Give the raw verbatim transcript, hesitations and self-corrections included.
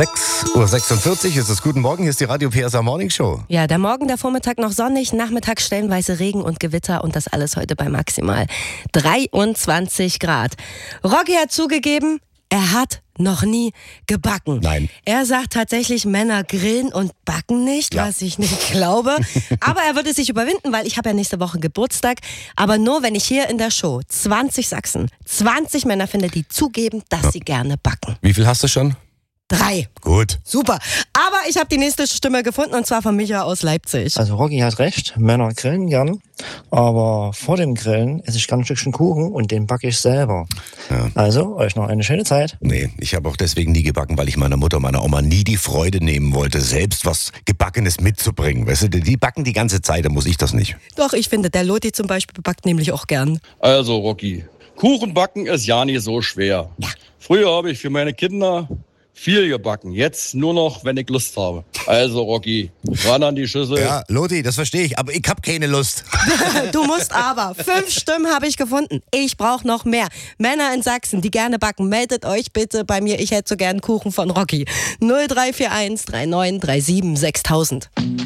sechs Uhr sechsundvierzig ist es. Guten Morgen, hier ist die Radio P S A Morning Show. Ja, der Morgen, der Vormittag noch sonnig, Nachmittag stellenweise Regen und Gewitter und das alles heute bei maximal dreiundzwanzig Grad. Rocky hat zugegeben, er hat noch nie gebacken. Nein. Er sagt tatsächlich, Männer grillen und backen nicht, Ja. was ich nicht glaube. Aber er würde sich überwinden, weil ich habe ja nächste Woche Geburtstag. Aber nur, wenn ich hier in der Show zwanzig Sachsen, zwanzig Männer finde, die zugeben, dass Ja. sie gerne backen. Wie viel hast du schon? Drei. Gut. Super. Aber ich habe die nächste Stimme gefunden und zwar von Micha aus Leipzig. Also Rocky hat recht, Männer grillen gern, aber vor dem Grillen esse ich ganz ein Stückchen Kuchen und den backe ich selber. Ja. Also, euch noch eine schöne Zeit. Nee, ich habe auch deswegen nie gebacken, weil ich meiner Mutter, meiner Oma nie die Freude nehmen wollte, selbst was Gebackenes mitzubringen. Weißt du, die backen die ganze Zeit, dann muss ich das nicht. Doch, ich finde, der Loti zum Beispiel backt nämlich auch gern. Also Rocky, Kuchen backen ist ja nicht so schwer. Früher habe ich für meine Kinder viel gebacken, jetzt nur noch, wenn ich Lust habe. Also Rocky, ran an die Schüssel. Ja, Loti, das verstehe ich, aber ich habe keine Lust. Du musst aber. Fünf Stimmen habe ich gefunden. Ich brauche noch mehr. Männer in Sachsen, die gerne backen, meldet euch bitte bei mir. Ich hätte so gern Kuchen von Rocky. null drei vier eins drei neun drei sieben sechstausend.